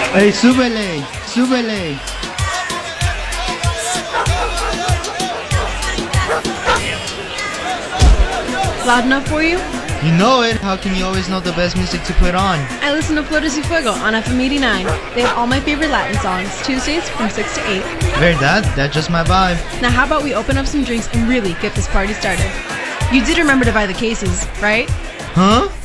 Hey, súbele, súbele. Loud enough for you? You know it. How can you always know the best music to put on? I listen to Flores y Fuego on FM 89. They have all my favorite Latin songs, Tuesdays from 6 to 8. Verdad? That's just my vibe. Now how about we open up some drinks and really get this party started? You did remember to buy the cases, right? Huh?